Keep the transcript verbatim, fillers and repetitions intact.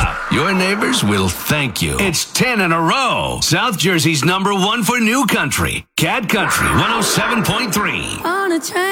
up. Your neighbors will thank you. It's ten in a row. South Jersey's number one for new country. Cat Country one oh seven point three. On a train.